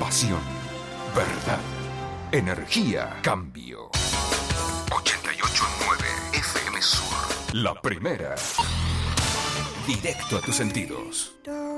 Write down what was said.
Pasión, verdad, energía, cambio. 88.9 FM Sur. La primera. Directo a tus sentidos.